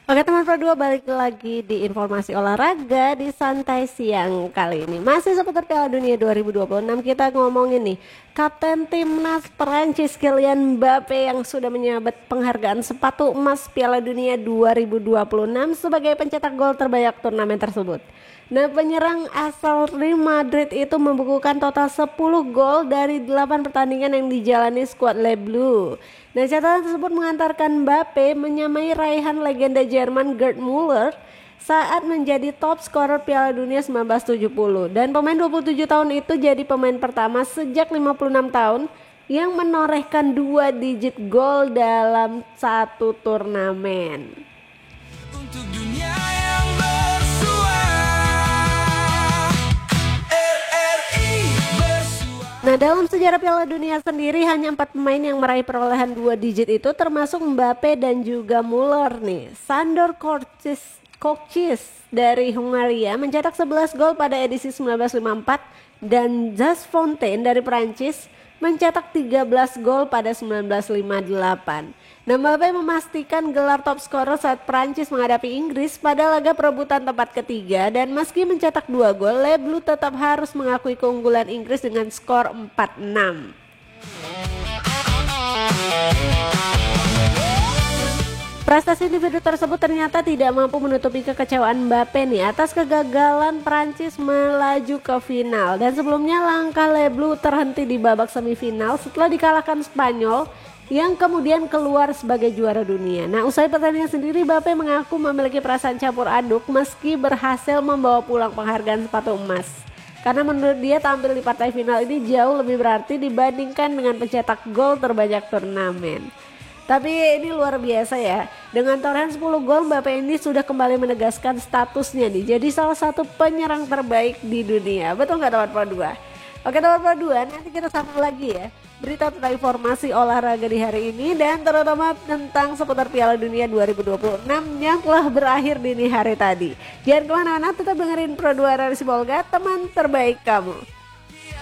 Oke teman Pro 2, balik lagi di informasi olahraga di santai siang kali ini. Masih seputar Piala Dunia 2026, kita ngomongin nih Kapten Timnas Perancis Kylian Mbappe yang sudah menyabet penghargaan sepatu emas Piala Dunia 2026 sebagai pencetak gol terbanyak turnamen tersebut. Nah, penyerang asal Real Madrid itu membukukan total 10 gol dari 8 pertandingan yang dijalani skuad Le Bleu. Nah, catatan tersebut mengantarkan Mbappe menyamai raihan legenda Jerman Gerd Müller saat menjadi top scorer Piala Dunia 1970. Dan pemain 27 tahun itu jadi pemain pertama sejak 56 tahun yang menorehkan 2 digit gol dalam satu turnamen. Untuk dunia yang bersua, RRI bersua. Nah, dalam sejarah Piala Dunia sendiri hanya 4 pemain yang meraih perolehan 2 digit itu, termasuk Mbappe dan juga Müller nih. Sandor Kocsis dari Hungaria mencetak 11 gol pada edisi 1954 dan Jas Fontaine dari Prancis mencetak 13 gol pada 1958. Nah, Mbappe memastikan gelar top scorer saat Prancis menghadapi Inggris pada laga perebutan tempat ketiga, dan meski mencetak 2 gol, Le Bleu tetap harus mengakui keunggulan Inggris dengan skor 4-6. Prestasi individu tersebut ternyata tidak mampu menutupi kekecewaan Mbappe nih atas kegagalan Prancis melaju ke final, dan sebelumnya langkah Le Bleu terhenti di babak semifinal setelah dikalahkan Spanyol yang kemudian keluar sebagai juara dunia. Nah, usai pertandingan sendiri, Mbappe mengaku memiliki perasaan campur aduk meski berhasil membawa pulang penghargaan sepatu emas, karena menurut dia tampil di partai final ini jauh lebih berarti dibandingkan dengan pencetak gol terbanyak turnamen. Tapi ini luar biasa ya, dengan torehan 10 gol Mbappe ini sudah kembali menegaskan statusnya nih jadi salah satu penyerang terbaik di dunia. Betul nggak teman Pro 2? Oke teman Pro 2, nanti kita sambung lagi ya berita tentang informasi olahraga di hari ini, dan terutama tentang seputar Piala Dunia 2026 yang telah berakhir dini hari tadi. Jangan kemana-mana, tetap dengerin Pro 2 Rarisi Bolga, teman terbaik kamu.